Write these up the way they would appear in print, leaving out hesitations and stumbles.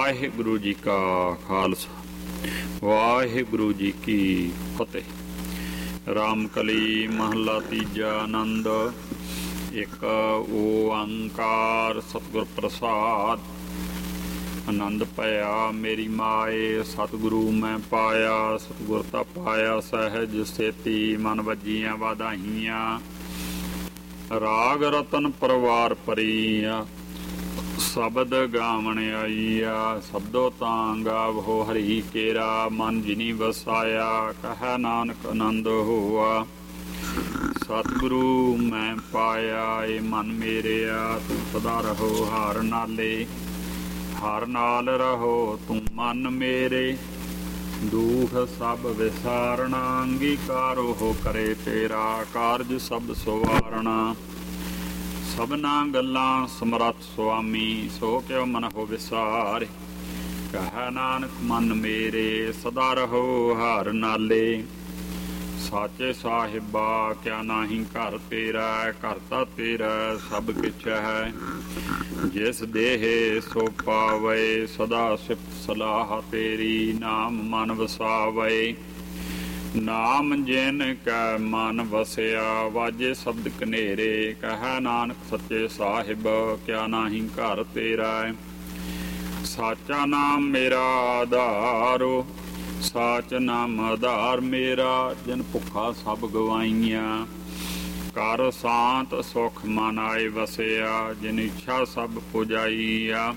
ਵਾਹਿਗੁਰੂ ਜੀ ਕਾ ਖਾਲਸਾ ਵਾਹਿਗੁਰੂ ਜੀ ਕੀ ਫਤਿਹ। ਰਾਮਕਲੀ ਮਹੱਲਾ ਤੀਜਾ। ਆਨੰਦ ਇੱਕ ਓੰਕਾਰ ਸਤਿਗੁਰ ਪ੍ਰਸਾਦ। ਆਨੰਦ ਭਇਆ ਮੇਰੀ ਮਾਏ, ਸਤਿਗੁਰੂ ਮੈਂ ਪਾਇਆ। ਸਤਿਗੁਰ ਤਾਂ ਪਾਇਆ ਸਹਿਜ ਸੇਤੀ, ਮਨ ਵੱਜੀਆਂ ਵਾਧਾਈਆਂ। ਰਾਗ ਰਤਨ ਪਰਵਾਰ ਪਰੀਆ, ਸ਼ਬਦ ਗਾਵਣ ਆਈਆ। ਸ਼ਬਦੋ ਤਾਂ ਗਾਵੋ ਹਰੀ ਕੇਰਾ, ਮਨ ਜਿਨੀ ਵਸਾਇਆ। ਕਹੈ ਨਾਨਕ ਆਨੰਦ ਹੋਆ, ਸਤਿਗੁਰੂ ਮੈਂ ਪਾਇਆ। ਏ ਮਨ ਮੇਰਿਆ ਤੂੰ ਸਦਾ ਰਹੋ ਹਰ ਨਾਲੇ, ਹਰ ਨਾਲ ਰਹੋ ਤੂੰ ਮਨ ਮੇਰੇ। ਦੁਖ ਸਭ ਵਿਸਾਰਣਾ, ਅੰਗੀਕਾਰੋ ਹੋ ਕਰੇ ਤੇਰਾ। ਕਾਰਜ ਸਭ ਸਵਾਰਣਾ, ਸਭਨਾ ਗੱਲਾਂ ਸਮਰੱਥ ਸੁਆਮੀ। ਸੋ ਕਿਉ ਮਨ ਹੋ ਵਿਸਾਰੇ, ਕਹੈ ਨਾਨਕ ਮਨ ਮੇਰੇ। ਸਦਾ ਰਹੋ ਹਰ ਨਾਲੇ, ਸਾਚੇ ਸਾਹਿਬਾ ਕਿਆ ਨਾਹੀ ਘਰ ਤੇਰਾ। ਘਰ ਤਾਂ ਤੇਰਾ ਸਭ ਕਿਛ ਹੈ, ਜਿਸ ਦੇਹ ਸੋ ਪਾਵੇ। ਸਦਾ ਸਿਫਤ ਸਲਾਹ ਤੇਰੀ, ਨਾਮ ਮਨ ਵਸਾਵੇ। ਨਾਮ ਜਿਨ ਕੈ ਮਨ ਵਸਿਆ, ਵਾਜੇ ਸ਼ਬਦ ਕਨੇਰੇ। ਕਹੈ ਨਾਨਕ ਸੱਚੇ ਸਾਹਿਬ ਕਿਆ ਨਾਹੀ ਘਰ ਤੇਰਾ। ਸਾਚਾ ਨਾਮ ਮੇਰਾ ਆਧਾਰੋ, ਸਾਚ ਨਾਮ ਆਧਾਰ ਮੇਰਾ। ਜਿਨ ਭੁੱਖਾ ਸਭ ਗਵਾਈਆਂ, ਕਰ ਸ਼ਾਂਤ ਸੁਖ ਮਨ ਆਏ ਵਸਿਆ। ਜਿਨ ਇੱਛਾ ਸਭ ਪੁਜਾਈਆ,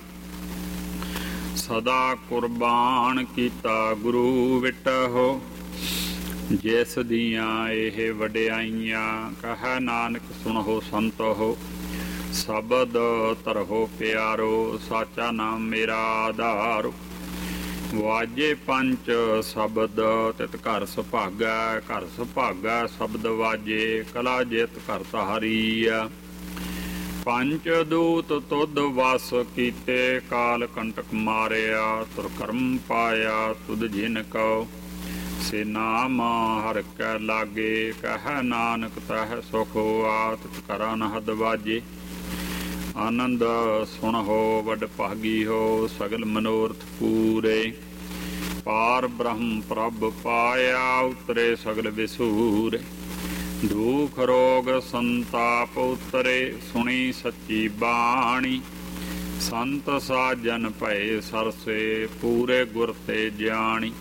ਸਦਾ ਕੁਰਬਾਨ ਕੀਤਾ ਗੁਰੂ ਵਿਟਹੁ। ਜਿਸ ਦੀਆਂ ਇਹ ਵਡਿਆਈਆਂ, ਕਹੈ ਨਾਨਕ ਸੁਣੋ ਸੰਤੋ। ਸ਼ਬਦ ਧਰੋ ਪਿਆਰੋ, ਸਾਚਾ ਨਾਮ ਮੇਰਾ ਆਧਾਰ। ਵਾਜੇ ਪੰਚ ਸ਼ਬਦ ਤਿਤ ਘਰ ਸੁਭਾਗੈ। ਘਰ ਸੁਭਾਗੈ ਸ਼ਬਦ ਵਾਜੇ, ਕਲਾ ਜਿਤ ਘਰ ਧਾਰੀਆ। ਪੰਚ ਦੂਤ ਤੁਧ ਵਸ ਕੀਤੇ, ਕਾਲ ਕੰਟਕ ਮਾਰਿਆ। ਤੁਰ ਕਰਮ ਪਾਇਆ ਤੁਧ ਜਿਨ ਕਉ, ਸੇ ਨਾਮ ਹਰਿ ਕੈ ਲਾਗੇ। ਕਹੈ ਨਾਨਕ ਤਹਿ ਸੁਖ ਹੋਆ, ਤਿਤ ਘਰ ਅਨਹਦ ਵਾਜੇ। ਆਨੰਦ ਸੁਣਹੁ ਵਡ ਭਾਗੀ ਹੋ, ਸਗਲ ਮਨੋਰਥ ਪੂਰੇ। ਪਾਰ ਬ੍ਰਹਮ ਪ੍ਰਭ ਪਾਇਆ, ਉਤਰੇ ਸਗਲ ਵਿਸੂਰੇ। ਦੁਖ ਰੋਗ ਸੰਤਾਪ ਉਤਰੇ, ਸੁਣੀ ਸੱਚੀ ਬਾਣੀ। ਸੰਤ ਸਾਜਨ ਭਏ ਸਰਸੇ, ਪੂਰੇ ਗੁਰ ਤੇ ਜਾਣੀ।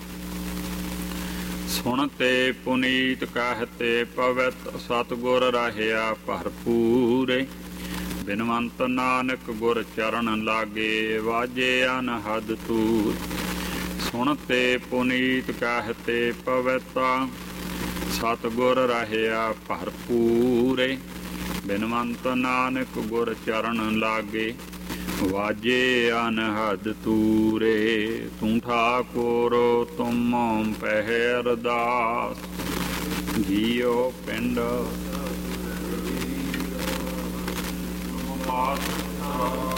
ਸੁਣਤੇ ਪੁਨੀਤ ਕਹਤੇ ਪਵਿੱਤ, ਸਤਿਗੁਰ ਰਹਿਆ ਭਰਪੂਰੇ। ਬਿਨਵੰਤ ਨਾਨਕ ਗੁਰ ਚਰਨ ਲਾਗੇ, ਵਾਜੇ ਅਨਹਦ ਤੂਰ। ਸੁਣਤੇ ਪੁਨੀਤ ਕਹਤੇ ਪਵਿੱਤਾ, ਸਤਿਗੁਰ ਰਹਿਆ ਭਰਪੂਰੇ। ਬਿਨਵੰਤ ਨਾਨਕ ਗੁਰ ਚਰਨ ਲਾਗੇ, ਵਾਜੇ ਅਨਹਦ ਤੂਰੇ। ਤੂੰ ਠਾਕੁਰ ਤੁਮ ਪਹਿ ਅਰਦਾਸ, ਜੀਉ ਪਿੰਡ